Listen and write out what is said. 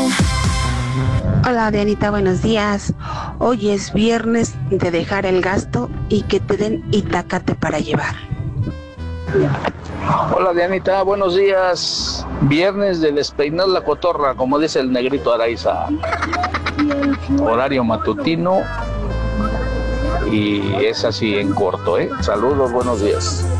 Hola Dianita, buenos días. Hoy es viernes de dejar el gasto y que te den itacate para llevar. Hola Dianita, buenos días. Viernes de despeinar la cotorra, como dice el negrito Araiza. Horario matutino y es así en corto, ¿eh? Saludos, buenos días.